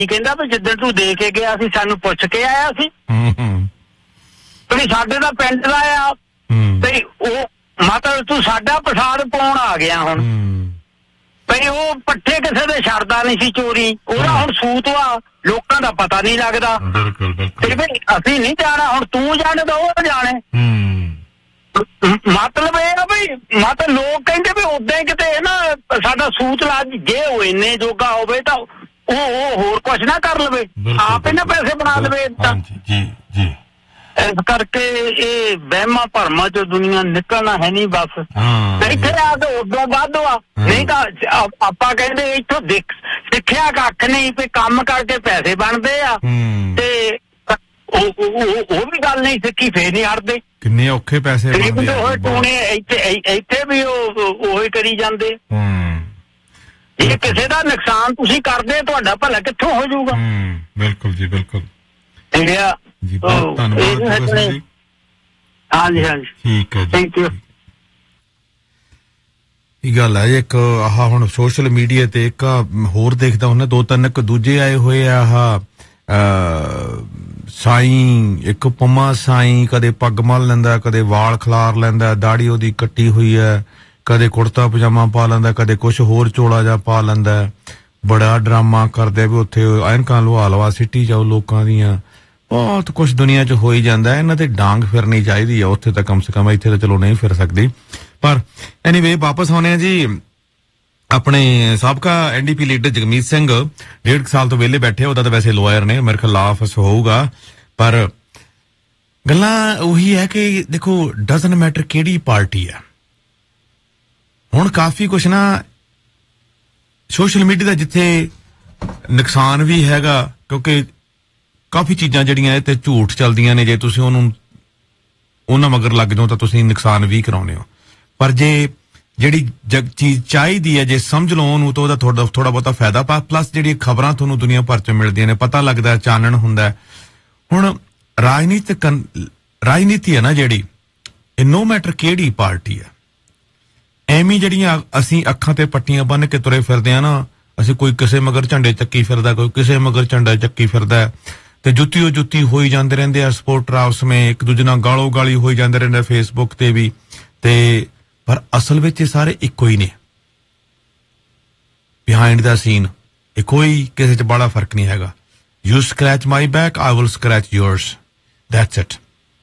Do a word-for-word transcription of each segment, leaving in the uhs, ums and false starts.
ਕਹਿੰਦਾ ਵੀ ਜਿੱਦਣ ਤੂੰ ਦੇ ਕੇ ਗਿਆ ਸੀ ਸਾਨੂੰ ਪੁੱਛ ਕੇ ਆਇਆ ਸੀ ਵੀ ਸਾਡੇ ਦਾ ਪਿੰਡ ਦਾ ਆ ਤੇ ਉਹ ਮਤਲਬ ਤੂੰ ਸਾਡਾ ਪ੍ਰਸਾਦ ਪਾਉਣ ਆ ਗਿਆ ਹੁਣ ਭਈ ਉਹ ਪੱਠੇ ਕਿਸੇ ਦੇ ਛੱਡਦਾ ਨਹੀਂ ਸੀ ਚੋਰੀ ਉਹਦਾ ਹੁਣ ਸੂਤ ਵਾ ਲੋਕਾਂ ਦਾ ਪਤਾ ਨਹੀਂ ਲੱਗਦਾ ਤੇ ਵੀ ਅਸੀਂ ਨਹੀਂ ਜਾਣਾ ਹੁਣ ਤੂੰ ਜਾਣਦਾ ਉਹ ਜਾਣੇ ਮਤਲਬ ਇਹ ਆ ਬਈ ਮਤਲਬ ਲੋਕ ਕਹਿੰਦੇ ਵੀ ਉਦਾਂ ਹੀ ਕਿਤੇ ਨਾ ਸਾਡਾ ਸੂਤ ਲਾ ਜੇ ਉਹ ਇੰਨੇ ਜੋਗਾ ਹੋਵੇ ਤਾਂ ਉਹ ਉਹ ਹੋਰ ਕੁਛ ਨਾ ਕਰ ਲਵੇ ਆਪ ਇਹਨਾਂ ਪੈਸੇ ਬਣਾ ਲਵੇ ਜੀ ਜੀ ਇਸ ਕਰਕੇ ਇਹ ਵਹਿਮਾਂ ਭਰਮਾਂ ਚੋਂ ਦੁਨੀਆ ਨਿਕਲਣਾ ਹੈ ਨਹੀਂ ਬਸ ਇੱਥੇ ਆ ਕੇ ਉਦੋਂ ਵੱਧ ਆ ਨਹੀਂ ਤਾਂ ਆਪਾਂ ਕਹਿੰਦੇ ਇੱਥੋਂ ਦੇਖ ਸਿੱਖਿਆ ਕੱਖ ਨਹੀਂ ਵੀ ਕੰਮ ਕਰਕੇ ਪੈਸੇ ਬਣਦੇ ਆ ਤੇ ਉਹ ਉਹ ਵੀ ਗੱਲ ਨਹੀਂ ਸਿੱਖੀ ਫੇਰ ਨਹੀਂ ਹਟਦੇ ਕਿੰਨੇ ਔਖੇ ਪੈਸੇ ਬਣਦੇ ਹੋਏ ਟੂਣੇ ਇੱਥੇ ਇੱਥੇ ਵੀ ਉਹ ਉਹੀ ਕਰੀ ਜਾਂਦੇ ਇਹ ਕਿਸੇ ਦਾ ਨੁਕਸਾਨ ਤੁਸੀਂ ਕਰਦੇ ਤੁਹਾਡਾ ਭਲਾ ਕਿੱਥੋਂ ਹੋ ਜਾਊਗਾ ਬਿਲਕੁਲ ਜੀ ਬਿਲਕੁਲ ਇੰਡੀਆ ਜੀ ਬਹੁਤ ਧੰਨਵਾਦ ਜੀ ਹਾਂਜੀ ਹਾਂਜੀ ਠੀਕ ਹੈ ਜੀ ਥੈਂਕ ਯੂ ਇਹ ਗੱਲ ਹੈ ਇੱਕ ਆਹ ਹੁਣ ਸੋਸ਼ਲ ਮੀਡੀਆ ਤੇ ਇੱਕ ਹੋਰ ਦੇਖਦਾ ਹੁੰਦਾ ਦੋ ਤਿੰਨ ਇੱਕ ਦੂਜੇ ਆਏ ਹੋਏ ਆ ਆਹ ਸਾਈਂ ਇੱਕ ਪੰਮਾ ਸਾਈਂ ਕਦੇ ਪੱਗ ਮਲ ਲੈਂਦਾ ਕਦੇ ਵਾਲ ਖਲਾਰ ਲੈਂਦਾ ਦਾੜੀ ਉਹਦੀ ਕੱਟੀ ਹੋਈ ਹੈ ਕਦੇ ਕੁੜਤਾ ਪਜਾਮਾ ਪਾ ਲੈਂਦਾ ਕਦੇ ਕੁਛ ਹੋਰ ਚੋਲਾ ਜਾ ਪਾ ਲੈਂਦਾ ਬੜਾ ਡਰਾਮਾ ਕਰਦੇ ਵੀ ਉੱਥੇ ਐਨਕਾਂ ਲਵਾ ਲਵਾ ਸਿੱਟੀ ਜਾਓ ਲੋਕਾਂ ਦੀਆਂ ਬਹੁਤ ਕੁਛ ਦੁਨੀਆ 'ਚ ਹੋ ਹੀ ਜਾਂਦਾ ਇਹਨਾਂ ਤੇ ਡਾਂਗ ਫਿਰਨੀ ਚਾਹੀਦੀ ਆ ਉੱਥੇ ਤਾਂ ਕਮ ਸੇ ਕਮ ਇੱਥੇ ਤਾਂ ਚਲੋ ਨਹੀਂ ਫਿਰ ਸਕਦੀ ਪਰ ਐਨੀਵੇ ਵਾਪਸ ਆਉਂਦੇ ਆ ਜੀ ਆਪਣੇ ਸਾਬਕਾ ਐਨਡੀਪੀ ਲੀਡਰ ਜਗਮੀਤ ਸਿੰਘ ਡੇਢ ਸਾਲ ਤੋਂ ਵਿਹਲੇ ਬੈਠੇ ਉਹਦਾ ਤਾਂ ਵੈਸੇ ਲੋਇਰ ਨੇ ਮੇਰੇ ਖਿਲਾਫ ਹੋਊਗਾ ਪਰ ਗੱਲਾਂ ਉਹੀ ਹੈ ਕਿ ਦੇਖੋ ਡਜ਼ਨਟ ਮੈਟਰ ਕਿਹੜੀ ਪਾਰਟੀ ਆ ਹੁਣ ਕਾਫੀ ਕੁਛ ਨਾ ਸੋਸ਼ਲ ਮੀਡੀਆ ਦਾ ਜਿੱਥੇ ਨੁਕਸਾਨ ਵੀ ਹੈਗਾ ਕਿਉਂਕਿ ਕਾਫੀ ਚੀਜ਼ਾਂ ਜਿਹੜੀਆਂ ਇਹ ਤੇ ਝੂਠ ਚੱਲਦੀਆਂ ਨੇ ਜੇ ਤੁਸੀਂ ਉਹਨੂੰ ਉਹਨਾਂ ਮਗਰ ਲੱਗ ਜਾਓ ਤਾਂ ਤੁਸੀਂ ਨੁਕਸਾਨ ਵੀ ਕਰਾਉਣੇ ਹੋ ਪਰ ਜੇ ਜਿਹੜੀ ਜਗ ਚੀਜ਼ ਚਾਹੀਦੀ ਹੈ ਜੇ ਸਮਝ ਲਓ ਉਹਨੂੰ ਤਾਂ ਉਹਦਾ ਥੋੜਾ ਥੋੜਾ ਬਹੁਤਾ ਫਾਇਦਾ ਪਾ ਪਲੱਸ ਜਿਹੜੀਆਂ ਖਬਰਾਂ ਤੁਹਾਨੂੰ ਦੁਨੀਆ ਭਰ 'ਚ ਮਿਲਦੀਆਂ ਨੇ ਪਤਾ ਲੱਗਦਾ ਚਾਨਣ ਹੁੰਦਾ ਹੁਣ ਰਾਜਨੀਤਿਕ ਰਾਜਨੀਤੀ ਹੈ ਨਾ ਜਿਹੜੀ ਇਹ ਨੋ ਮੈਟਰ ਕਿਹੜੀ ਪਾਰਟੀ ਹੈ ਐਵੇਂ ਜਿਹੜੀਆਂ ਅਸੀਂ ਅੱਖਾਂ ਤੇ ਪੱਟੀਆਂ ਬੰਨ ਕੇ ਤੁਰੇ ਫਿਰਦੇ ਆ ਨਾ ਅਸੀਂ ਕੋਈ ਕਿਸੇ ਮਗਰ ਝੰਡੇ ਚੱਕੀ ਫਿਰਦਾ ਕੋਈ ਕਿਸੇ ਮਗਰ ਝੰਡਾ ਚੱਕੀ ਫਿਰਦਾ ਤੇ ਜੁੱਤੀ ਉਹ ਜੁੱਤੀ ਹੋਈ ਜਾਂਦੇ ਰਹਿੰਦੇ ਆ ਸਪੋਰਟਰ ਆਪਸ ਵਿੱਚ ਇੱਕ ਦੂਜੇ ਨਾਲ ਗਾਲੋ ਗਾਲੀ ਹੋਈ ਜਾਂਦੇ ਰਹਿੰਦੇ ਫੇਸਬੁੱਕ ਤੇ ਵੀ ਤੇ ਪਰ ਅਸਲ ਵਿੱਚ ਇਹ ਸਾਰੇ ਇੱਕੋ ਹੀ ਨੇ ਬਿਹਾਈਂਡ ਦਾ ਸੀਨ ਇਹ ਕੋਈ ਕਿਸੇ 'ਚ ਬੜਾ ਫਰਕ ਨਹੀਂ ਹੈਗਾ you scratch my back I will scratch yours that's it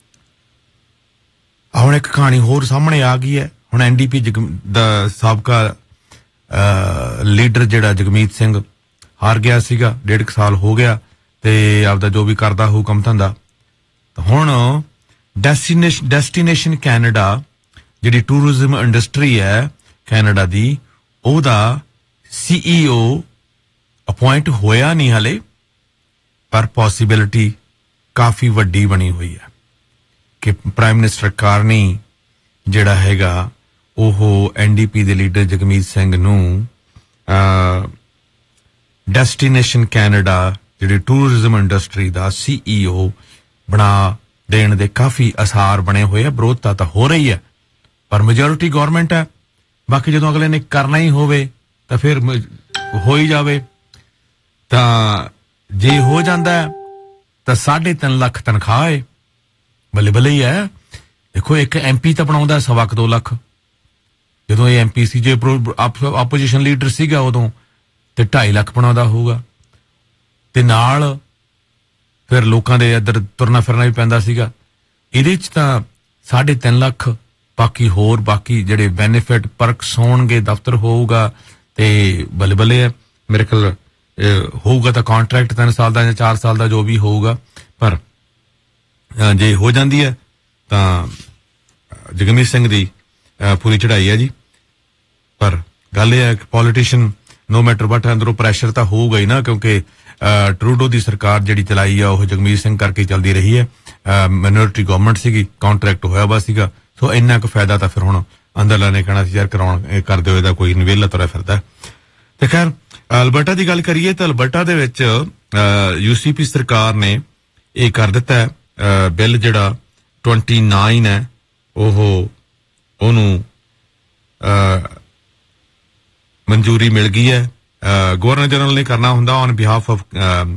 ਹੁਣ ਇੱਕ ਕਹਾਣੀ ਹੋਰ ਸਾਹਮਣੇ ਆ ਗਈ ਹੈ ਹੁਣ ਐਨਡੀਪੀ ਦਾ ਸਾਬਕਾ ਲੀਡਰ ਜਿਹੜਾ ਜਗਮੀਤ ਸਿੰਘ ਹਾਰ ਗਿਆ ਸੀਗਾ ਡੇਢ ਕੁ ਸਾਲ ਹੋ ਗਿਆ ਤੇ ਆਪਦਾ ਜੋ ਵੀ ਕਰਦਾ ਹੋਊ ਕੰਮ ਧੰਦਾ ਹੁਣ ਡੈਸਟੀਨੇਸ਼ਨ ਡੈਸਟੀਨੇਸ਼ਨ ਕੈਨੇਡਾ ਜਿਹੜੀ ਟੂਰਿਜ਼ਮ ਇੰਡਸਟਰੀ ਹੈ ਕੈਨੇਡਾ ਦੀ ਉਹਦਾ ਸੀਈਓ ਅਪੁਆਇੰਟ ਹੋਇਆ ਨਹੀਂ ਹਲੇ ਪਰ ਪੋਸੀਬਿਲਿਟੀ ਕਾਫੀ ਵੱਡੀ ਬਣੀ ਹੋਈ ਹੈ ਕਿ ਪ੍ਰਾਈਮ ਮਿਨਿਸਟਰ ਕਾਰਨੀ ਜਿਹੜਾ ਹੈਗਾ ਉਹ ਐਨਡੀਪੀ ਦੇ ਲੀਡਰ ਜਗਮੀਤ ਸਿੰਘ ਨੂੰ ਡੈਸਟੀਨੇਸ਼ਨ ਕੈਨੇਡਾ ਜਿਹੜੀ ਟੂਰਿਜ਼ਮ ਇੰਡਸਟਰੀ ਦਾ ਸੀਈਓ ਬਣਾ ਦੇਣ ਦੇ ਕਾਫੀ ਅਸਾਰ ਬਣੇ ਹੋਏ ਆ ਵਿਰੋਧਤਾ ਤਾਂ ਹੋ ਰਹੀ ਹੈ ਪਰ ਮੈਜੋਰਿਟੀ ਗਵਰਨਮੈਂਟ ਹੈ ਬਾਕੀ ਜਦੋਂ ਅਗਲੇ ਨੇ ਕਰਨਾ ਹੀ ਹੋਵੇ ਤਾਂ ਫਿਰ ਹੋ ਹੀ ਜਾਵੇ ਤਾਂ ਜੇ ਹੋ ਜਾਂਦਾ ਤਾਂ ਸਾਢੇ ਤਿੰਨ ਲੱਖ ਤਨਖਾਹ ਹੈ ਬੱਲੇ ਬੱਲੇ ਹੀ ਹੈ ਦੇਖੋ ਇੱਕ ਐਮਪੀ ਤਾਂ ਬਣਾਉਂਦਾ ਸਵਾ ਕੁ ਦੋ ਲੱਖ ਜਦੋਂ ਇਹ ਐਮਪੀ ਸੀ ਜੇ ਆਪੋਜੀਸ਼ਨ ਲੀਡਰ ਸੀਗਾ ਉਦੋਂ ਤੇ ਢਾਈ ਲੱਖ ਬਣਾਉਂਦਾ ਹੋਊਗਾ ਤੇ ਨਾਲ ਫਿਰ ਲੋਕਾਂ ਦੇ ਇੱਧਰ ਤੁਰਨਾ ਫਿਰਨਾ ਵੀ ਪੈਂਦਾ ਸੀਗਾ ਇਹਦੇ 'ਚ ਤਾਂ ਸਾਢੇ ਤਿੰਨ ਲੱਖ ਬਾਕੀ ਹੋਰ ਬਾਕੀ ਜਿਹੜੇ ਬੈਨੀਫਿਟ ਪਰਕਸ ਹੋਣਗੇ ਦਫ਼ਤਰ ਹੋਊਗਾ ਤੇ ਬੱਲੇ ਬੱਲੇ ਹੈ ਮੇਰੇ ਕੋਲ ਹੋਊਗਾ ਤਾਂ ਕੰਟਰੈਕਟ ਤਿੰਨ ਸਾਲ ਦਾ ਜਾਂ ਚਾਰ ਸਾਲ ਦਾ ਜੋ ਵੀ ਹੋਊਗਾ ਪਰ ਜੇ ਹੋ ਜਾਂਦੀ ਹੈ ਤਾਂ ਜਗਮੀਤ ਸਿੰਘ ਦੀ ਪੂਰੀ ਚੜ੍ਹਾਈ ਹੈ ਜੀ ਪਰ ਗੱਲ ਇਹ ਹੈ ਕਿ ਪੋਲੀਟੀਸ਼ੀਅਨ ਨੋ ਮੈਟਰ ਵਟ ਅੰਦਰੋਂ ਪ੍ਰੈਸ਼ਰ ਤਾਂ ਹੋਊਗਾ ਹੀ ਨਾ ਕਿਉਂਕਿ ਟਰੂਡੋ ਦੀ ਸਰਕਾਰ ਜਿਹੜੀ ਚਲਾਈ ਆ ਉਹ ਜਗਮੀਤ ਸਿੰਘ ਕਰਕੇ ਚੱਲਦੀ ਰਹੀ ਹੈ ਮਾਈਨੋਰਿਟੀ ਗਵਰਨਮੈਂਟ ਸੀਗੀ ਕੰਟਰੈਕਟ ਹੋਇਆ ਵਾ ਸੀਗਾ ਸੋ ਇੰਨਾ ਕੁ ਫਾਇਦਾ ਤਾਂ ਫਿਰ ਹੁਣ ਅੰਦਰਲਾ ਨੇ ਕਹਿਣਾ ਸੀ ਯਾਰ ਕਰਾਉਣ ਕਰਦੇ ਹੋਏ ਦਾ ਕੋਈ ਨਵੇਲਾ ਤੁਰਿਆ ਫਿਰਦਾ ਤੇ ਖੈਰ ਅਲਬਰਟਾ ਦੀ ਗੱਲ ਕਰੀਏ ਤਾਂ ਅਲਬਰਟਾ ਦੇ ਵਿੱਚ ਯੂਸੀਪੀ ਸਰਕਾਰ ਨੇ ਇਹ ਕਰ ਦਿੱਤਾ ਬਿੱਲ ਜਿਹੜਾ ਉਨੱਤੀ ਹੈ ਉਹ ਉਹਨੂੰ ਮਨਜ਼ੂਰੀ ਮਿਲ ਗਈ ਹੈ ਗਵਰਨਰ ਜਨਰਲ ਨੇ ਕਰਨਾ ਹੁੰਦਾ ਔਨ ਬਿਹਾਫ ਆਫ